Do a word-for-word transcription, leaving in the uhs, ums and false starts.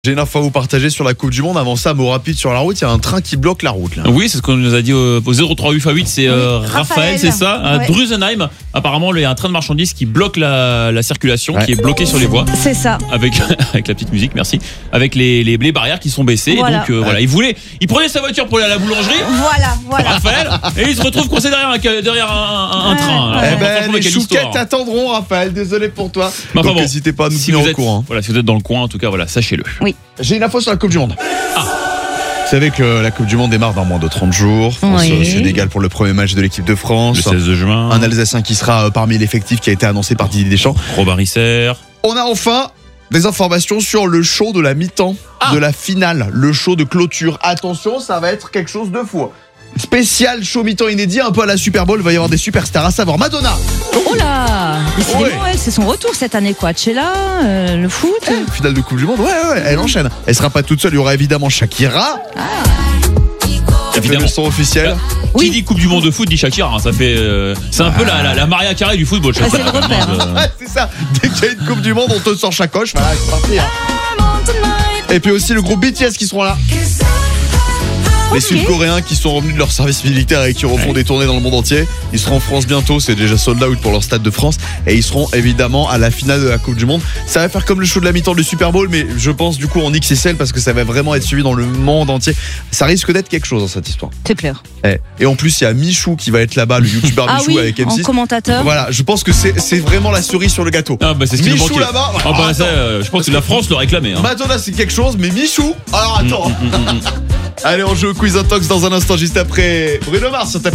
J'ai une info à vous partager sur la Coupe du Monde. Avant ça, mot rapide sur la route, il y a un train qui bloque la route là. Oui, c'est ce qu'on nous a dit au, au zéro trois huit fois huit, c'est euh, Oui, Raphaël, Raphaël, c'est ça, à ouais. Drusenheim. Apparemment, il y a un train de marchandises qui bloque la, la circulation, Ouais. qui est bloqué sur les voies. C'est ça. Avec, avec la petite musique, merci. Avec les, les, les barrières qui sont baissées. Voilà. Et donc, euh, voilà, il voulait, il prenait sa voiture pour aller à la boulangerie, Voilà, voilà. Raphaël, et il se retrouve coincé derrière un, derrière un, un, un Ouais, train. ouais. Eh Alors, ben, franchement, les quelle chouquettes histoire. t'attendront, Raphaël. Désolé pour toi. Mais enfin Donc bon, n'hésitez pas à nous si tenir vous au êtes, courant. voilà, si vous êtes dans le coin, en tout cas, voilà, sachez-le. J'ai une info sur la Coupe du Monde. Ah. Vous savez que la Coupe du Monde démarre dans moins de trente jours. France-Sénégal pour le premier match de l'équipe de France. Le seize juin. Un Alsacien qui sera parmi l'effectif qui a été annoncé par Didier Deschamps. Robin Risser. On a enfin des informations sur le show de la mi-temps Ah. de la finale, le show de clôture. Attention, ça va être quelque chose de fou. Spécial show mi-temps inédit, un peu à la Super Bowl, il va y avoir des superstars, à savoir Madonna. Oh là, décidément, Ouais. elle, c'est son retour cette année, quoi. Coachella, euh, le foot. Eh, finale de Coupe du Monde, ouais, ouais, ouais, elle enchaîne. Elle sera pas toute seule, il y aura évidemment Shakira. Qui fait Évidemment. le son officiel. Oui. Qui dit Coupe du Monde de foot dit Shakira, hein, ça fait euh, c'est un peu la, la, la Maria Carey du football. Ah, c'est le repère, hein. Ouais, c'est ça. Dès qu'il y a une Coupe du Monde, on te sort chacoche. Voilà, c'est parti. hein. Et puis aussi le groupe B T S qui seront là. Les Ok. Sud-Coréens qui sont revenus de leur service militaire et qui refont Ouais. des tournées dans le monde entier. Ils seront en France bientôt, c'est déjà sold out pour leur stade de France. Et ils seront évidemment à la finale de la Coupe du Monde. Ça va faire comme le show de la mi-temps du Super Bowl, mais je pense du coup en X S L parce que ça va vraiment être suivi dans le monde entier. Ça risque d'être quelque chose dans cette histoire. C'est clair. Eh. Et en plus, il y a Michou qui va être là-bas, le youtubeur Ah Michou oui, avec M en six. commentateur. Voilà, je pense que c'est c'est vraiment la cerise sur le gâteau. Ah bah c'est ce qui nous Michou manquait. là-bas. Ah bah ça, Attends. euh, je pense que la France le réclamait. Hein. Madonna c'est quelque chose, mais Michou. Alors attends. Mm, mm, mm, mm. Allez, on joue au Quiz Intox dans un instant, juste après Bruno Mars sur ta